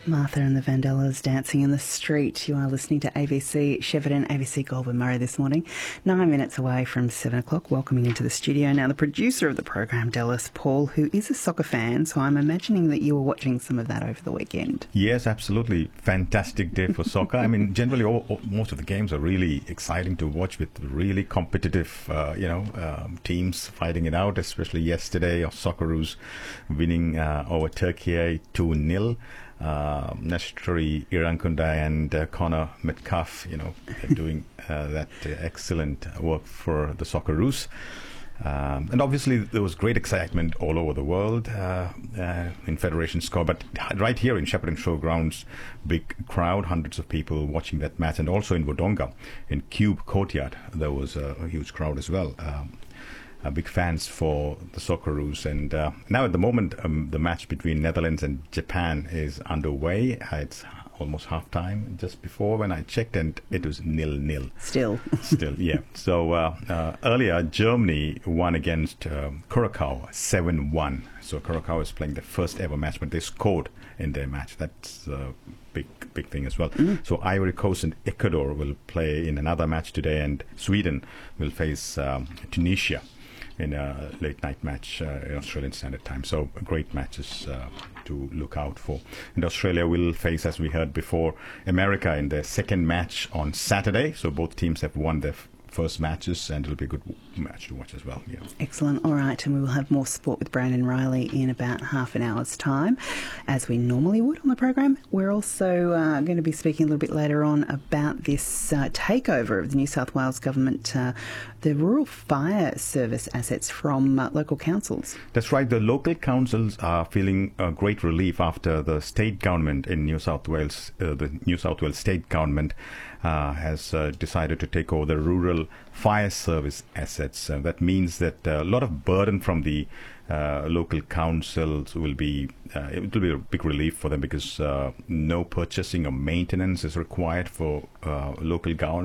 Martha and the Vandellas dancing in the street. You are listening to ABC Shepparton, ABC Goldwyn Murray this morning. 9 minutes away from 7 o'clock, welcoming into the studio now the producer of the program, Dallas Paul, who is a soccer fan, so I'm imagining that you were watching some of that over the weekend. Yes, absolutely. Fantastic day for soccer. I mean, generally, most of the games are really exciting to watch with really competitive, teams fighting it out, especially yesterday, Socceroos winning over Turkey 2-0. Nestori Irankunda and Connor Metcalf, doing that excellent work for the Socceroos. And obviously there was great excitement all over the world in Federation Score, but right here in Shepparton Showgrounds, big crowd, hundreds of people watching that match, and also in Wodonga, in Cube Courtyard, there was a huge crowd as well. Big fans for the Socceroos, and now at the moment the match between Netherlands and Japan is underway. It's almost half time just before when I checked, and it was 0-0. Still, yeah. So earlier Germany won against Curacao 7-1. So Curacao is playing their first ever match, but they scored in their match. That's a big thing as well. So Ivory Coast and Ecuador will play in another match today, and Sweden will face Tunisia in a late night match in Australian Standard Time. So great matches to look out for. And Australia will face, as we heard before, America in their second match on Saturday. So both teams have won their first matches, and it'll be a good match to watch as well. Yeah. Excellent. All right, and we will have more sport with Brandon Riley in about half an hour's time, as we normally would on the program. We're also going to be speaking a little bit later on about this takeover of the New South Wales government, the rural fire service assets from local councils. That's right. The local councils are feeling great relief after the state government in New South Wales, the New South Wales state government has decided to take over the rural fire service assets. That means that a lot of burden from the local councils will be it will be a big relief for them, because no purchasing or maintenance is required for local government.